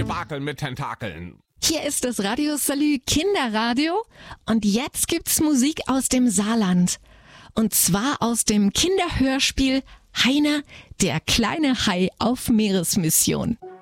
Debakel mit Tentakeln. Hier ist das Radio Salü Kinderradio und jetzt gibt's Musik aus dem Saarland. Und zwar aus dem Kinderhörspiel Heiner, der kleine Hai auf Meeresmission.